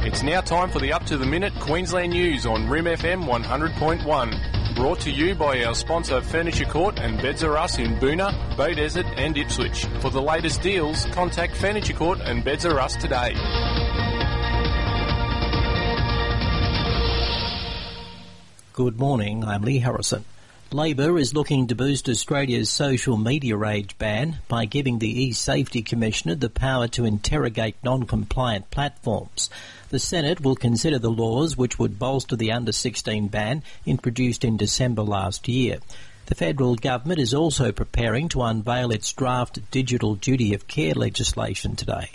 It's now time for the up-to-the-minute Queensland news on Rim FM 100.1. Brought to you by our sponsor Furniture Court and Beds R Us in Boona, Beaudesert and Ipswich. For the latest deals, contact Furniture Court and Beds R Us today. Good morning, I'm Lee Harrison. Labor is looking to boost Australia's social media age ban by giving the e-Safety Commissioner the power to interrogate non-compliant platforms. The Senate will consider the laws which would bolster the under-16 ban introduced in December last year. The federal government is also preparing to unveil its draft digital duty of care legislation today.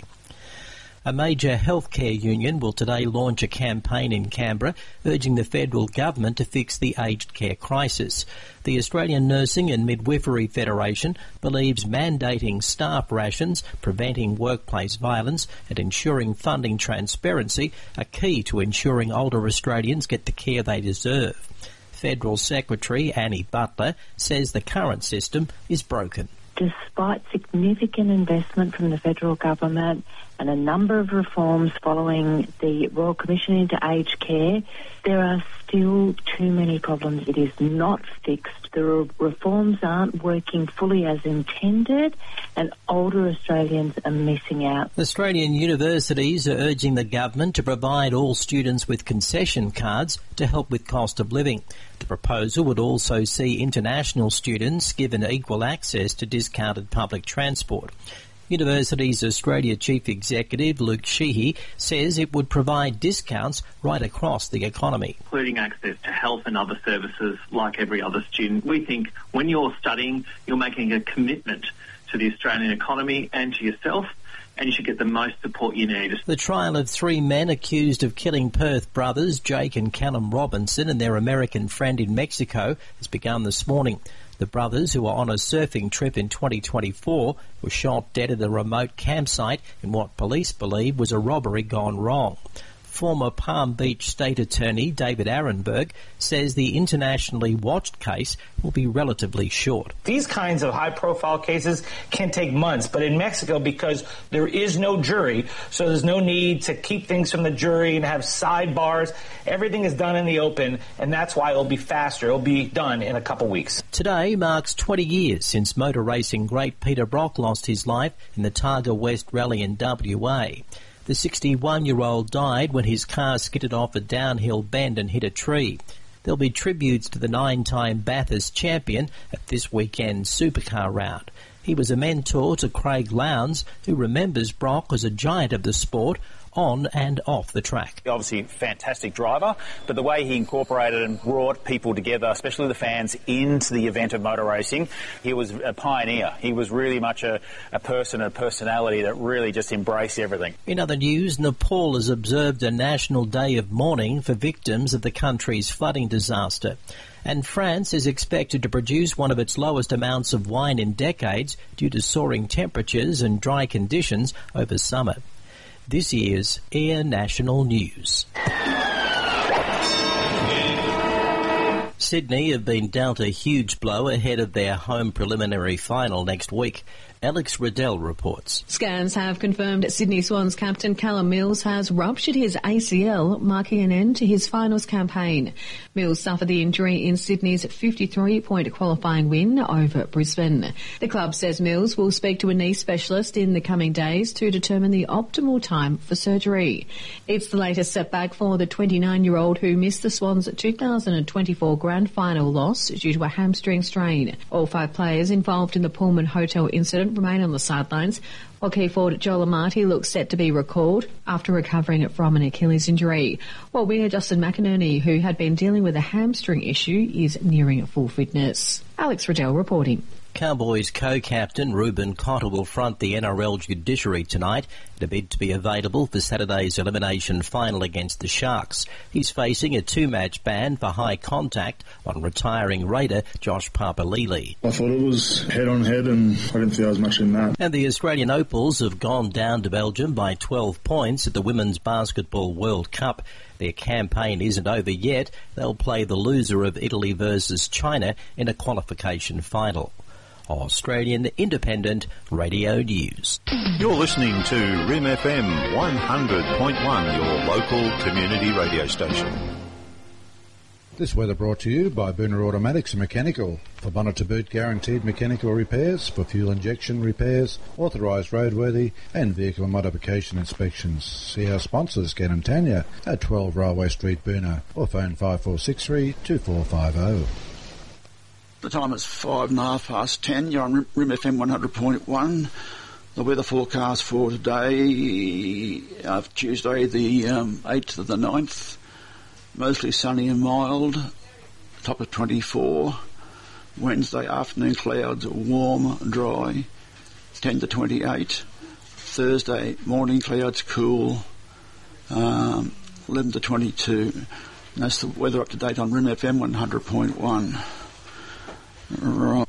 A major healthcare union will today launch a campaign in Canberra urging the federal government to fix the aged care crisis. The Australian Nursing and Midwifery Federation believes mandating staff rations, preventing workplace violence and ensuring funding transparency are key to ensuring older Australians get the care they deserve. Federal Secretary Annie Butler says the current system is broken. Despite significant investment from the federal government and a number of reforms following the Royal Commission into Aged Care, there are still too many problems. It is not fixed. The reforms aren't working fully as intended, and older Australians are missing out. Australian universities are urging the government to provide all students with concession cards to help with cost of living. The proposal would also see international students given equal access to discounted public transport. Universities Australia Chief Executive Luke Sheehy says it would provide discounts right across the economy. Including access to health and other services like every other student. We think when you're studying, you're making a commitment to the Australian economy and to yourself, and you should get the most support you need. The trial of three men accused of killing Perth brothers Jake and Callum Robinson and their American friend in Mexico has begun this morning. The brothers, who were on a surfing trip in 2024, were shot dead at a remote campsite in what police believe was a robbery gone wrong. Former Palm Beach State Attorney David Arenberg says the internationally watched case will be relatively short. These kinds of high-profile cases can take months, but in Mexico, because there is no jury, so there's no need to keep things from the jury and have sidebars. Everything is done in the open, and that's why it'll be faster. It'll be done in a couple weeks. Today marks 20 years since motor racing great Peter Brock lost his life in the Targa West Rally in WA. The 61-year-old died when his car skidded off a downhill bend and hit a tree. There'll be tributes to the 9-time Bathurst champion at this weekend's supercar round. He was a mentor to Craig Lowndes, who remembers Brock as a giant of the sport on and off the track. Obviously a fantastic driver, but the way he incorporated and brought people together, especially the fans, into the event of motor racing, he was a pioneer. He was really much a person, a personality that really just embraced everything. In other news, Nepal has observed a national day of mourning for victims of the country's flooding disaster. And France is expected to produce one of its lowest amounts of wine in decades due to soaring temperatures and dry conditions over summer. This year's Air National News. Sydney have been dealt a huge blow ahead of their home preliminary final next week. Alex Riddell reports. Scans have confirmed Sydney Swans captain Callum Mills has ruptured his ACL, marking an end to his finals campaign. Mills suffered the injury in Sydney's 53-point qualifying win over Brisbane. The club says Mills will speak to a knee specialist in the coming days to determine the optimal time for surgery. It's the latest setback for the 29-year-old who missed the Swans' 2024 grand final loss due to a hamstring strain. All 5 players involved in the Pullman Hotel incident remain on the sidelines, while key forward Joel Amati looks set to be recalled after recovering from an Achilles injury, while winger Justin McInerney, who had been dealing with a hamstring issue, is nearing full fitness. Alex Riddell reporting. Cowboys co-captain Ruben Cotter will front the NRL judiciary tonight in a bid to be available for Saturday's elimination final against the Sharks. He's facing a 2-match ban for high contact on retiring Raider Josh Papalili. I thought it was head-on-head and I didn't feel there was much in that. And the Australian Opals have gone down to Belgium by 12 points at the Women's Basketball World Cup. Their campaign isn't over yet. They'll play the loser of Italy versus China in a qualification final. Australian Independent Radio News. You're listening to RIM FM 100.1, your local community radio station. This weather brought to you by Boona Automatics and Mechanical. For bonnet to boot guaranteed mechanical repairs, for fuel injection repairs, authorised roadworthy and vehicle modification inspections. See our sponsors, Gan and Tanya, at 12 Railway Street, Boona, or phone 5463 2450. The time is 10:05. You're on RIM FM 100.1. The weather forecast for today, Tuesday the 8th of the 9th. Mostly sunny and mild, top of 24. Wednesday afternoon clouds, warm, dry, 10 to 28. Thursday morning clouds, cool, 11 to 22. And that's the weather up to date on RIM FM 100.1. Right.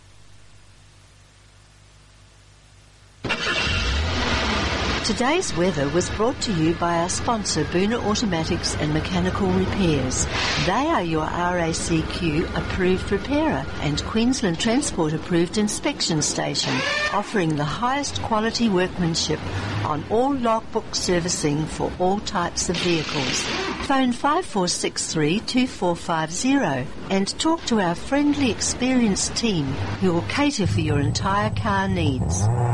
Today's weather was brought to you by our sponsor, Boona Automatics and Mechanical Repairs. They are your RACQ approved repairer and Queensland Transport approved inspection station, offering the highest quality workmanship on all logbook servicing for all types of vehicles. Phone 5463 2450 and talk to our friendly, experienced team who will cater for your entire car needs.